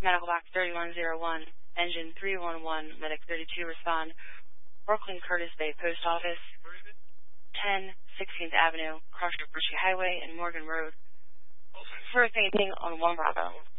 Medical box 3101, engine 311, medic 32 respond. Brooklyn Curtis Bay Post Office, 10 16th Avenue, Cross Bushy Highway and Morgan Road. For a fainting on 1 Bravo.